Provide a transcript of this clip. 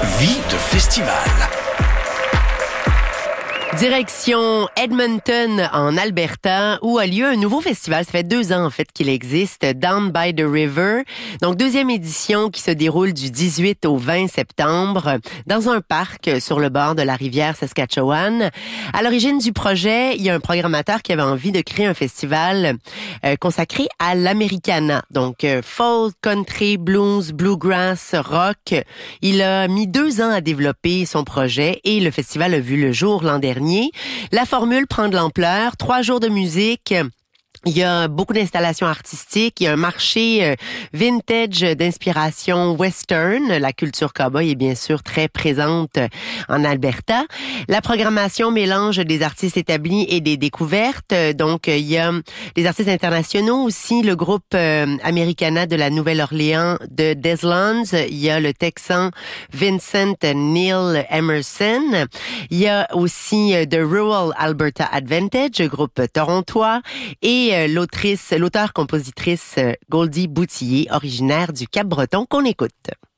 Vie de festival. Direction Edmonton, en Alberta, où a lieu un nouveau festival. Ça fait 2 ans, en fait, qu'il existe, Down by the River. Donc, 2e édition qui se déroule du 18 au 20 septembre dans un parc sur le bord de la rivière Saskatchewan. À l'origine du projet, il y a un programmateur qui avait envie de créer un festival consacré à l'Americana. Donc, folk, country, blues, bluegrass, rock. Il a mis 2 ans à développer son projet et le festival a vu le jour l'an dernier. La formule prend de l'ampleur, 3 jours de musique. Il y a beaucoup d'installations artistiques. Il y a un marché vintage d'inspiration western. La culture cowboy est bien sûr très présente en Alberta. La programmation mélange des artistes établis et des découvertes. Donc, il y a des artistes internationaux aussi. Le groupe Americana de la Nouvelle-Orléans de Deslands. Il y a le Texan Vincent Neil Emerson. Il y a aussi The Rural Alberta Advantage, groupe torontois. Et l'auteur-compositrice Goldie Boutillier, originaire du Cap-Breton, qu'on écoute.